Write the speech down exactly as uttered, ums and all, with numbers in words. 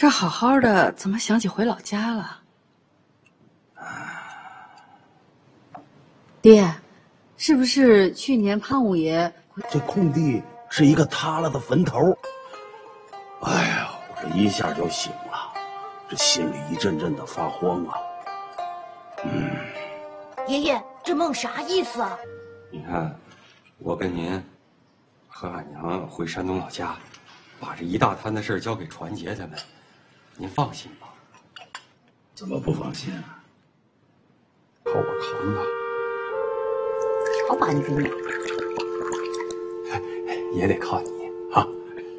这好好的，怎么想起回老家了？爹，是不是去年潘五爷这空地是一个塌了的坟头？哎呀，我这一下就醒了，这心里一阵阵的发慌啊。嗯， 爷爷，这梦啥意思啊？ 你看，我跟您和俺娘回山东老家，把这一大摊的事交给传杰他们，您放心吧。 怎么不放心啊？靠我扛啊！ 好把你给你， 也得靠你。